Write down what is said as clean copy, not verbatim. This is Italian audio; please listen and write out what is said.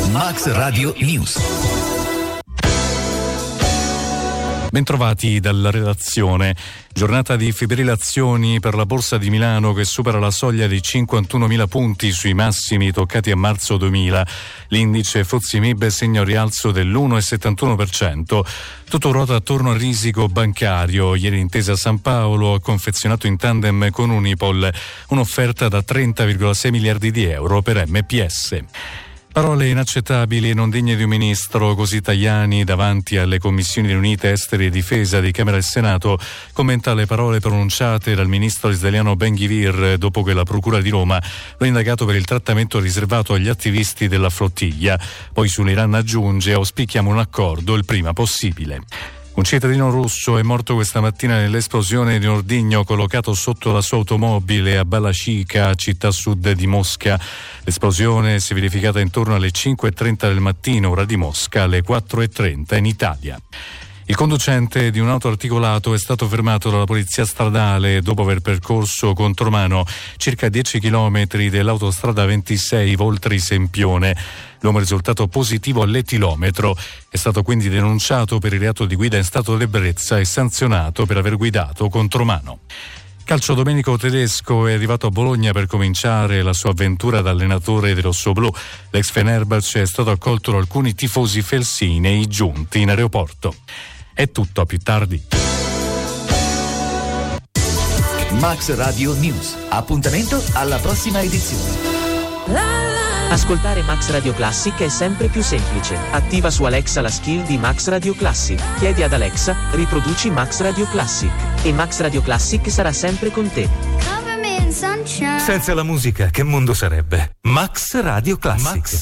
Max Radio News. Bentrovati dalla redazione. Giornata di fibrillazioni per la Borsa di Milano che supera la soglia dei 51.000 punti sui massimi toccati a marzo 2000. L'indice FTSE MIB segna un rialzo dell'1,71%. Tutto ruota attorno al risico bancario. Ieri Intesa San Paolo ha confezionato in tandem con Unipol un'offerta da 30,6 miliardi di euro per MPS. Parole inaccettabili e non degne di un ministro, così Tajani davanti alle commissioni riunite esteri e difesa di Camera e Senato commenta le parole pronunciate dal ministro israeliano Ben-Gvir dopo che la Procura di Roma lo ha indagato per il trattamento riservato agli attivisti della flottiglia. Poi sull'Iran aggiunge: auspichiamo un accordo il prima possibile. Un cittadino russo è morto questa mattina nell'esplosione di un ordigno collocato sotto la sua automobile a Balashikha, città sud di Mosca. L'esplosione si è verificata intorno alle 5:30 del mattino, ora di Mosca, alle 4:30 in Italia. Il conducente di un auto articolato è stato fermato dalla polizia stradale dopo aver percorso contromano circa 10 chilometri dell'autostrada 26 Voltri-Sempione. L'uomo è risultato positivo all'etilometro. È stato quindi denunciato per il reato di guida in stato d'ebbrezza e sanzionato per aver guidato contromano. Calcio, Domenico Tedesco è arrivato a Bologna per cominciare la sua avventura da allenatore dei rossoblù. L'ex Fenerbahce è stato accolto da alcuni tifosi felsinei giunti in aeroporto. È tutto, a più tardi. Max Radio News. Appuntamento alla prossima edizione. Ascoltare Max Radio Classic è sempre più semplice. Attiva su Alexa la skill di Max Radio Classic. Chiedi ad Alexa, riproduci Max Radio Classic. E Max Radio Classic sarà sempre con te. Senza la musica, che mondo sarebbe? Max Radio Classic.